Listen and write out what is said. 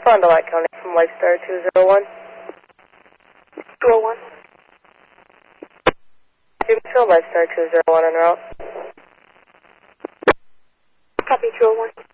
Fond du Lac County from Lifestar 201. 201. Give me Lifestar 201 en route. Copy 201.